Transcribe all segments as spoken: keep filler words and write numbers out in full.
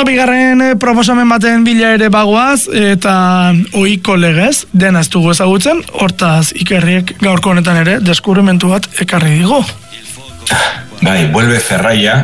bigarren eh, proposamen baten bila ere bagoaz, eta ohiko legez, dena ez dugu ezagutzen, hortaz Ikerriek gaurko honetan ere deskubrimentu bat ekarri digo. Bai, Vuelve Ferraia,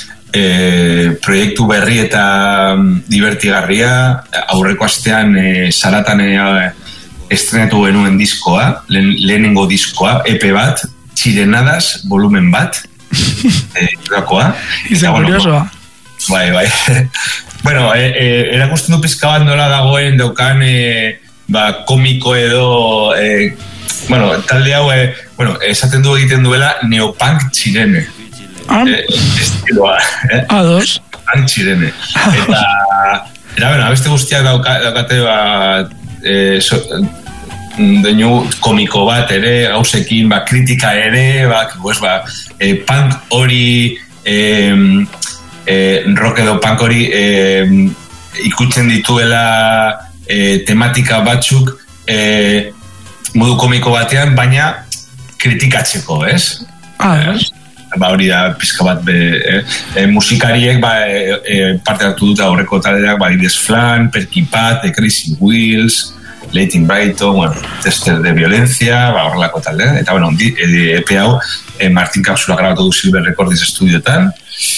eh, proiektu berri eta divertigarria, aurreko astean eh, Saratan eh, estrenatu genuen diskoa, lehen, lehenengo diskoa, E P bat, Txirenadas, volumen bat, eh, erakoa. Izan kuriosoa. Bai, bai. Bueno, eh, eh, erakusten du pizka bat nola dagoen daukan eh, ba, komiko edo eh, bueno, talde hau eh, bueno, esaten du egiten duela neopunk txirene. Ah? Eh, estiloa. Eh? Ados. Punk txirene. Eta, era, bueno, abeste guztiak dauka, daukate ba, eh, so, doinu komiko bat ere, gauzekin, ba, kritika ere, ba, pues, ba, eh, punk hori... Eh, Eh, rock edo punk hori eh, ikutzen dituela eh, tematika batzuk eh, modu komiko batean, baina kritikatzeko, ez? Ah, ez? Eh, ba hori da pizka bat be, eh, eh, musikariek ba, eh, eh, parte hartu dut aurreko taldeak, ba, Ides Flan, Perky Pat, The Crazy Wheels, Leighton Brighton, bueno, Tester de Violencia, ba, horrelako talde, eta bueno, E P hau eh, Martin Kapsula grabatu du Silver Records estudiotan,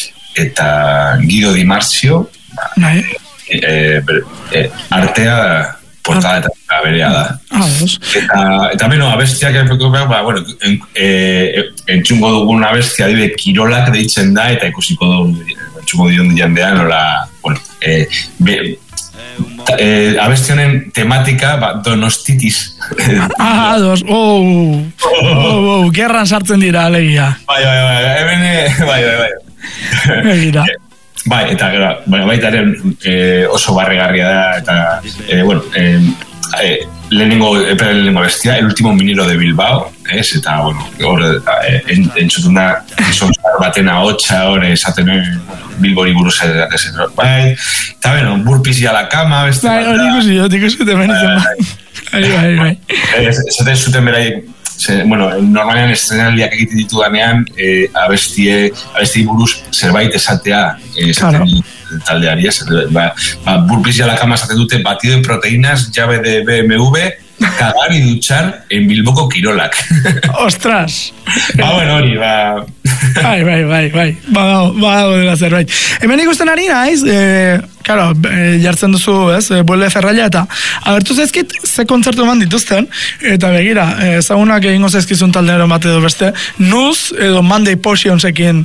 eta Guido Di Marzio Nahi. e, e, artea portada eta berea da. Ah, eta, eta beno, abestiak ba, bueno, en, e, entzungo dugun abestia dibe Kirolak deitzen da, eta ikusiko dugu entzungo dion jandean, nola, bueno, e, be, ta, e, abesti honen tematika, ba, Donostitis. Ah, dos, oh, oh, oh, oh, gerran sartzen dira, alegia. Bai, bai, bai, hemen, bai, bai, bai. Egira. Bai, eta gero, bueno, baita ere eh, oso barregarria da, eta, eh, bueno, eh, eh, lehenengo, epera lehenengo bestia, El último minero de Bilbao, ez, eta, bueno, hor, eh, en, entzutun da, izonzar baten ahotsa, hor, esaten, eh, Bilbori buruz edatez, bai, eta, bueno, burpiz ya la cama, beste, bai, hori ikusi, hori ikusi, temen izan, bai, bai, bai. Esaten zuten berai, Se, bueno, normalean estrenaldiak egiten ditu ganean eh, abestie, abesti buruz zerbait esatea eh, esaten claro. Taldeari, ba, ba, burpiz ya la cama esaten dute batido en proteínas, llave de B M W, cagar y duchar en Bilboko Kirolak. Ostras! Ba, bueno, hori, ba... Bai, bai, bai, bai, badago, badago dela zerbait. Hemen ikusten ari naiz, eh, claro, eh, jartzen duzu, ez, eh, Vuelve Ferraia, eta agertu zaizkit ze kontzertu eman dituzten, eta begira, eh, ezagunak egingo zaizkizun taldearen bat edo beste, Nuz edo Monday Potionsekin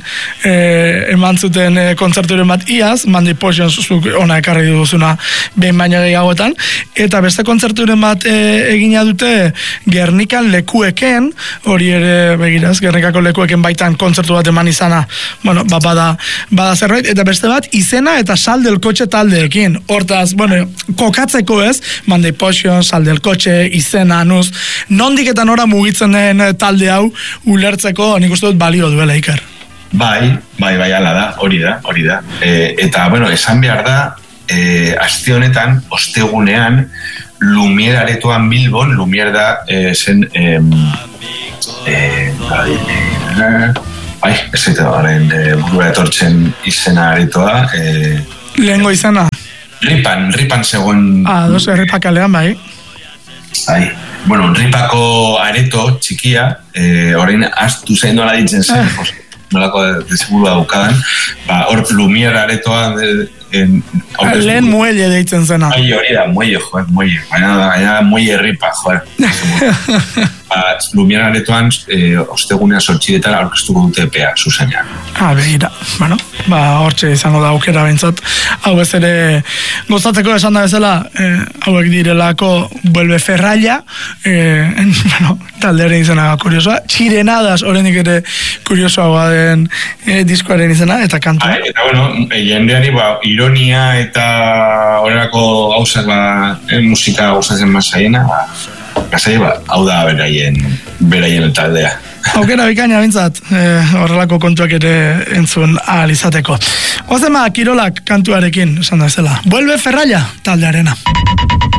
eh, eman zuten eh, kontzerturen bat iaz, Monday Potions zuk ona ekarri duzuna behin baina gehiagoetan, eta beste kontzerturen bat eh, egina dute Gernikan lekueken, hori ere begiraz, Gernikako lekueken baitan kontzertu bat eman izana, bueno, ba, bada, bada zerbait, eta beste bat izena eta Sal del Kotxe taldeekin, hortaz, bueno, kokatzeko ez, Monday Potion, Sal del Kotxe, izena, Nuz, nondik eta nora mugitzen den talde hau ulertzeko, nik uste dut balio duela, Iker. Bai, bai, bai, ala da, hori da, hori da. E, eta, bueno, esan behar da, e, aste honetan, ostegunean, Lumier aretoan Bilbon, Lumier da, e, zen, e, e, bai, e, bai, ez zaita garen, e, burua etortzen izena aretoa. E, Lehengo izena? Ripan, Ripan zegoen... Ah, dos, Ripakalean, bai. Bai, bueno, Ripako areto txikia, e, orain astu zein nola ditzen zen, ah. Nolako desegurua daukadan, ba, hor Lumier aretoa... En, lehen muelle deitzen zena. Ai, hori da, muelle, joder, muelle. Baina da, muelle Ripa, joder. Ba, Lumier aretoan, eh, ostegunea sortxidetan aurkeztuko dute epea, zuzenean. Ah, behira, bueno, ba, hortxe izango da aukera bintzat. Hau ez ere, gozatzeko esan da bezala, eh, hauek direlako Vuelve Ferraia, eh, en, bueno, taldearen izena kuriosoa, Txirenadas, horrenik ere kuriosoa den eh, diskoaren izena, eta kantua. Ah, eta, bueno, jendeari, ba, ironia eta horrelako gauzak, ba, eh, musika gauzatzen mazaiena, ba, Gasai, ba, hau da beraien, beraien taldea. Aukera bikaina bintzat, eh, horrelako kontuak ere entzun ahal izateko. Oazema, Kirolak kantuarekin, esan da ezela. Vuelve Ferraia taldearena.